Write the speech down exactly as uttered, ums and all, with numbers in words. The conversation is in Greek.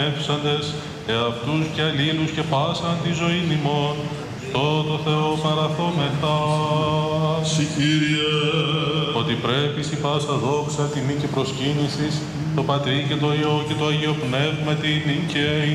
εύσαντες, εαυτούς και αλλήλους και πάσαν τη ζωή ημών, στο το Θεό παραθόμεθα. Συ Κύριε, Ότι πρέπει η πάσα δόξα, τιμή και προσκύνησης, το Πατρί και το Υιό και το Αγίο Πνεύμα την και